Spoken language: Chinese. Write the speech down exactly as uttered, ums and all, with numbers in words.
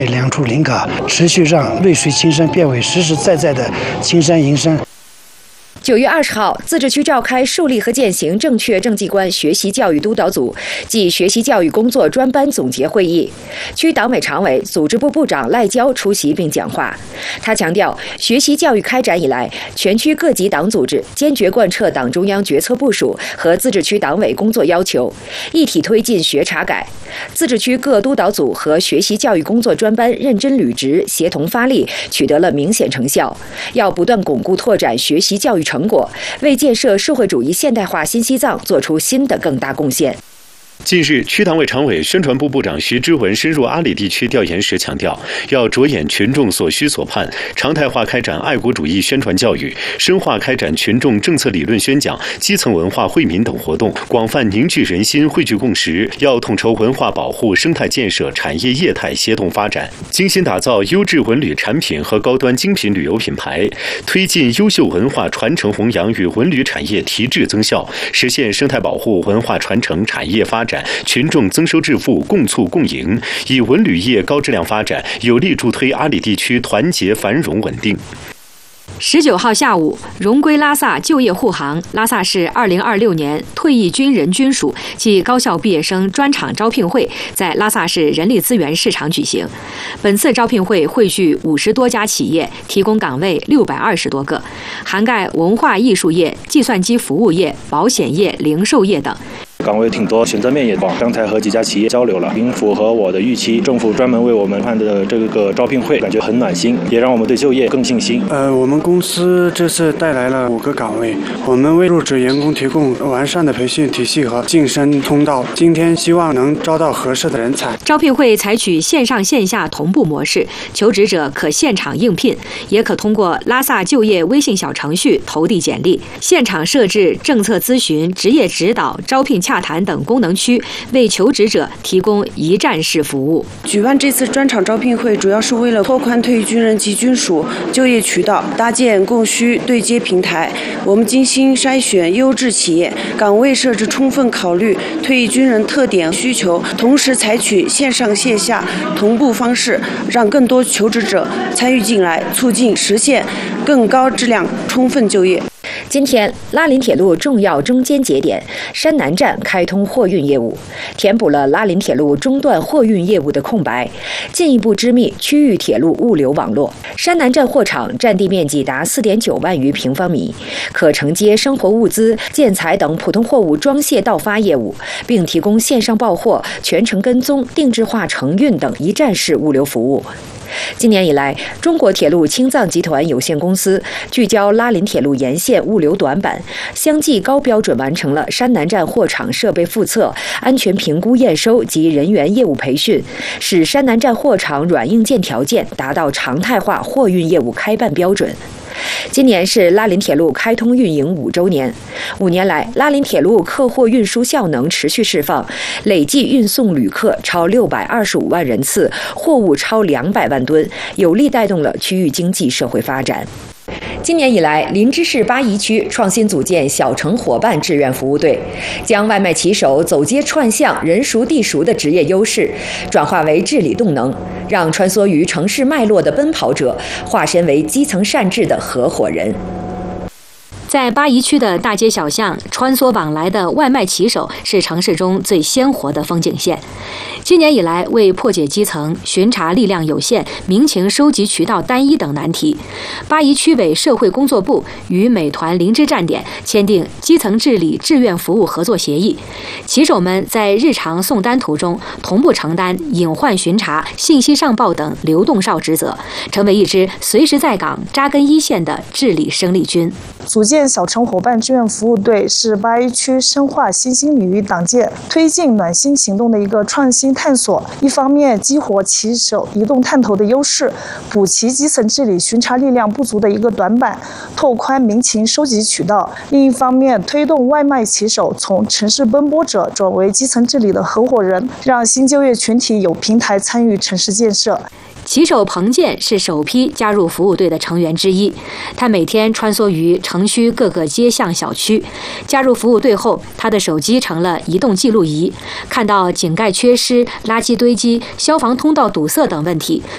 两处灵感，持续让瑞穗青山变为实实在在的青山银山。 九月二十号，自治区召开树立和践行正确政绩观学习教育督导组暨学习教育工作专班总结会议，区党委常委、组织部部长赖娇出席并讲话。他强调，学习教育开展以来，全区各级党组织坚决贯彻党中央决策部署和自治区党委工作要求，一体推进学查改。自治区各督导组和学习教育工作专班认真履职、协同发力，取得了明显成效。要不断巩固拓展学习教育成果，为建设社会主义现代化新西藏做出新的更大贡献。 近日，区党委常委、宣传部部长徐之文深入阿里地区调研时强调，要着眼群众所需所盼，常态化开展爱国主义宣传教育，深化开展群众政策理论宣讲、基层文化惠民等活动，广泛凝聚人心、汇聚共识。要统筹文化保护、生态建设、产业业态协同发展，精心打造优质文旅产品和高端精品旅游品牌，推进优秀文化传承弘扬与文旅产业提质增效，实现生态保护、文化传承、产业发展、群众增收致富共促共赢，以文旅业高质量发展有力助推阿里地区团结繁荣稳定。 十九号下午，荣归拉萨就业护航拉萨市二零二六年退役军人军属暨高校毕业生专场招聘会在拉萨市人力资源市场举行。本次招聘会汇聚五十多家企业，提供岗位六百二十多个，涵盖文化艺术业、计算机服务业、保险业、零售业等。 岗位挺多，选择面也广。刚才和几家企业交流了，挺符合我的预期。政府专门为我们办的这个招聘会，感觉很暖心，也让我们对就业更信心。 呃，我们公司这次带来了五个岗位，我们为入职员工提供完善的培训体系和晋升通道。今天希望能招到合适的人才。 招聘会采取线上线下同步模式，求职者可现场应聘，也可通过拉萨就业微信小程序投递简历。现场设置政策咨询、职业指导、招聘洽谈等功能区，为求职者提供一站式服务。 举办这次专场招聘会，主要是为了拓宽退役军人及军属就业渠道，搭建供需对接平台。我们精心筛选优质企业，岗位设置充分考虑退役军人特点需求，同时采取线上线下同步方式，让更多求职者参与进来，促进实现更高质量充分就业。 今天，拉林铁路重要中间节点山南站开通货运业务，填补了拉林铁路中段货运业务的空白，进一步织密区域铁路物流网络。山南站货场占地面积达 四点九万余平方米，可承接生活物资、建材等普通货物装卸到发业务，并提供线上报货、全程跟踪、定制化承运等一站式物流服务。今年以来，中国铁路青藏集团有限公司聚焦拉林铁路沿线物流短板，相继高标准完成了山南站货场设备复测、安全评估验收及人员业务培训，使山南站货场软硬件条件达到常态化货运业务开办标准。今年是拉林铁路开通运营五周年，五年来，拉林铁路客货运输效能持续释放，累计运送旅客超六百二十五万人次，货物超两百万吨，有力带动了区域经济社会发展。今年以来，林芝市八宜区创新组建小城伙伴志愿服务队，将外卖骑手走街串巷、人熟地熟的职业优势转化为治理动能，让穿梭于城市脉络的奔跑者化身为基层善治的合伙人。 在八宜区的大街小巷，穿梭往来的外卖骑手是城市中最鲜活的风景线。今年以来，为破解基层巡查力量有限、民情收集渠道单一等难题，八宜区委社会工作部与美团林芝站点签订基层治理志愿服务合作协议。骑手们在日常送单途中同步承担隐患巡查、信息上报等流动哨职责，成为一支随时在岗、扎根一线的治理生力军。 组建小城伙伴志愿服务队是八宜区深化新兴领域党建、推进暖心行动的一个创新探索。一方面激活骑手移动探头的优势，补齐基层治理巡查力量不足的一个短板，拓宽民情收集渠道；另一方面推动外卖骑手从城市奔波者转为基层治理的合伙人，让新就业群体有平台参与城市建设。 骑手彭健是首批加入服务队的成员之一，他每天穿梭于城区各个街巷小区。加入服务队后，他的手机成了移动记录仪，看到井盖缺失、垃圾堆积、消防通道堵塞等问题，